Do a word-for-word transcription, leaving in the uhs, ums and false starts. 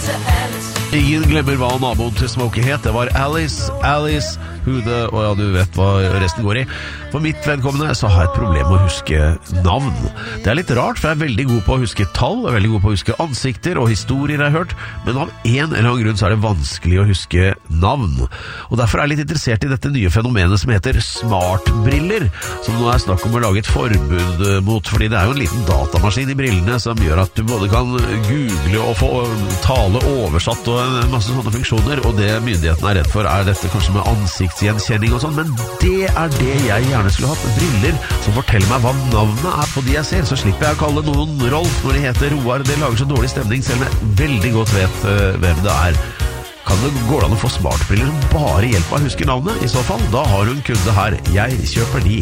Ingen glemmer hva naboen til Smokey het. Det var Alice, Alice, Hude, og ja, du vet hva resten går i. For mitt vedkommende så har jeg et problem med å huske navn. Det er litt rart, for jeg er veldig god på å huske tall, jeg er veldig god på å huske ansikter og historier jeg har hørt, men av en eller annen grunn så er det vanskelig å huske navn. Og derfor er jeg litt interessert i dette nye fenomenet som heter smartbriller, som nå er snakk om å lage et forbud mot, fordi det er jo en liten datamaskin i brillene som gjør at du både kan google og få tale oversatt og en masse sånne funksjoner, og det myndighetene er redd for er dette kanskje med ansiktsgjenkjenning og sånn, men det er det jeg gjerne skulle hatt, briller som forteller meg hva navnet er på de jeg ser, så slipper jeg å kalle noen Rolf når de heter Roar. Det lager så dårlig stemning, selv om jeg veldig godt vet uh, hvem det er. Kan det gå an å få smartbriller som bare hjelper meg å huske navnet? I så fall, da har du en kunde her. Jeg kjøper de.